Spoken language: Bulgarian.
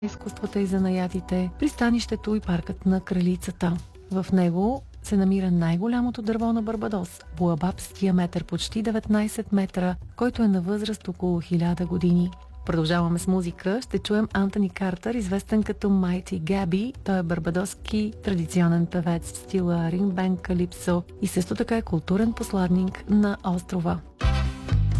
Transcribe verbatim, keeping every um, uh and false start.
изкуствата и занаятите, пристанището и паркът на Кралицата. В него се намира най-голямото дърво на Барбадос – Буабаб с диаметър почти деветнайсет метра, който е на възраст около хиляда години. Продължаваме с музика. Ще чуем Антони Картер, известен като Mighty Габи. Той е барбадоски традиционен певец в стила ринг бенд, калипсо и също така е културен посладник на острова.